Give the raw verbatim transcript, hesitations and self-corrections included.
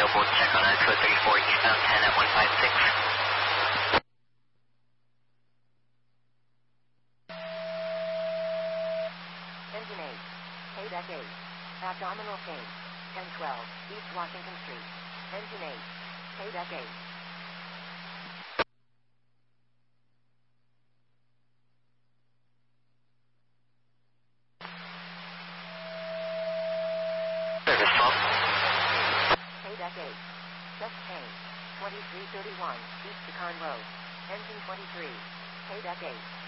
both check on Alpha thirty-four eastbound ten at one five six. Engine eight, Payback eight, abdominal pain, ten twelve, East Washington Street. Engine eight, Payback eight. Service twelve. Payback eight, chest pain, twenty-three thirty-one, East Pecan Road. Engine twenty-three, Payback eight.